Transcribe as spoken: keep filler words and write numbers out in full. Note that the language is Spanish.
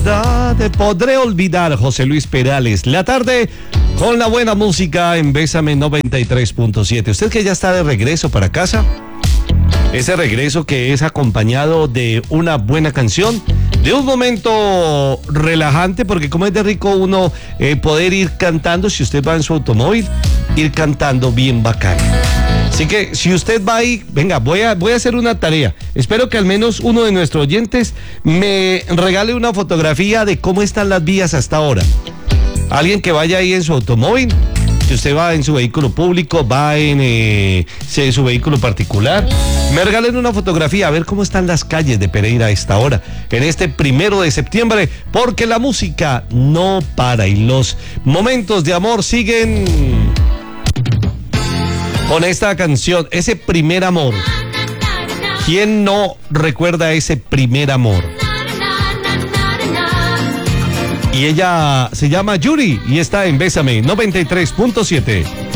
Te podré olvidar, José Luis Perales. La tarde con la buena música en Bésame noventa y tres punto siete. Usted que ya está de regreso para casa, ese regreso que es acompañado de una buena canción, de un momento relajante, porque como es de rico uno eh, poder ir cantando, si usted va en su automóvil, ir cantando bien bacán. Así que si usted va ahí, venga, voy a, voy a hacer una tarea. Espero que al menos uno de nuestros oyentes me regale una fotografía de cómo están las vías hasta ahora. Alguien que vaya ahí en su automóvil, si usted va en su vehículo público, va en eh, su vehículo particular, me regalen una fotografía a ver cómo están las calles de Pereira a esta hora, en este primero de septiembre, porque la música no para y los momentos de amor siguen con esta canción, ese primer amor. ¿Quién no recuerda ese primer amor? Y ella se llama Yuri y está en Bésame noventa y tres punto siete.